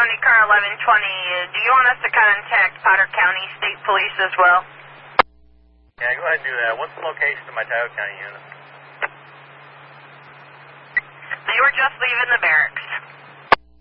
County Car 1120, do you want us to contact Potter County State Police as well? Yeah, go ahead and do that. What's the location of my Tioga County unit? You were just leaving the barracks.